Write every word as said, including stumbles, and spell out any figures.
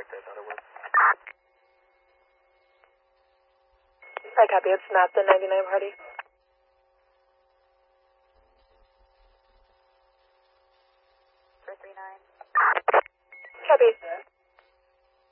I copy. It's Matt, the ninety-nine party. four three nine. Copy.